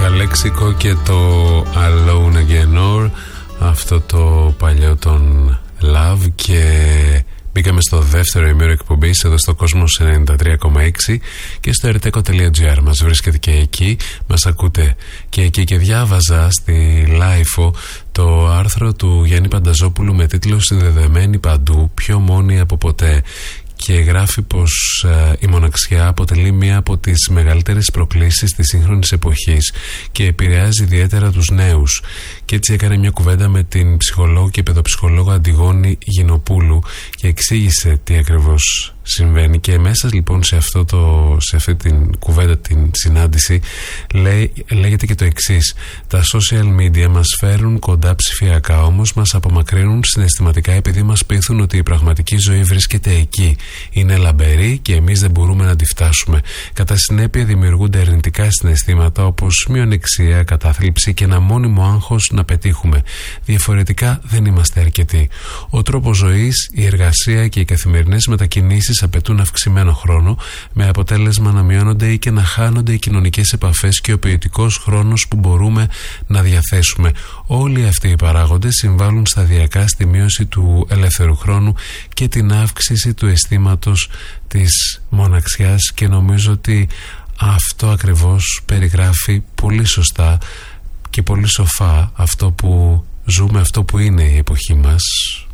Καλέξικο και το Alone Again Or, αυτό το παλιό των Love, και μπήκαμε στο δεύτερο ημίρο εκπομπής εδώ στο Κόσμος 93,6 και στο erteco.gr. Μας βρίσκεται και εκεί, μας ακούτε και εκεί, και διάβαζα στη Λάιφο το άρθρο του Γιάννη Πανταζόπουλου με τίτλο «Συνδεδεμένη παντού, πιο μόνη από ποτέ», και γράφει πως η μοναξιά αποτελεί μία από τις μεγαλύτερες προκλήσεις της σύγχρονης εποχής και επηρεάζει ιδιαίτερα τους νέους. Και έτσι έκανε μια κουβέντα με την ψυχολόγο και παιδοψυχολόγο Αντιγόνη Γινοπούλου και εξήγησε τι ακριβώς συμβαίνει. Και μέσα λοιπόν σε αυτή την κουβέντα, την συνάντηση, λέγεται και το εξής: τα social media μας φέρουν κοντά ψηφιακά, όμως μας απομακρύνουν συναισθηματικά, επειδή μας πείθουν ότι η πραγματική ζωή βρίσκεται εκεί, είναι λαμπερή και εμείς δεν μπορούμε να τη φτάσουμε. Κατά συνέπεια δημιουργούνται αρνητικά συναισθήματα όπως μειονεξία, κατάθλιψη και ένα μόνιμο άγχος να πετύχουμε. Διαφορετικά δεν είμαστε αρκετοί. Ο τρόπος ζωής, η εργασία και οι καθημερινές μετακινήσεις απαιτούν αυξημένο χρόνο, με αποτέλεσμα να μειώνονται ή και να χάνονται οι κοινωνικές επαφές και ο ποιοτικός χρόνος που μπορούμε να διαθέσουμε. Όλοι αυτοί οι παράγοντες συμβάλλουν σταδιακά στη μείωση του ελεύθερου χρόνου και την αύξηση του αισθήματος της μοναξιάς, και νομίζω ότι αυτό ακριβώς περιγράφει πολύ σωστά και πολύ σοφά αυτό που ζούμε, αυτό που είναι η εποχή μας.